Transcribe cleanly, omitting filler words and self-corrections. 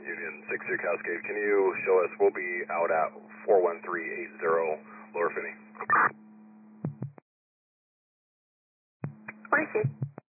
Union 62 Cascade. Can you show us? We'll be out at 41380 Lower Finney. Appreciate it.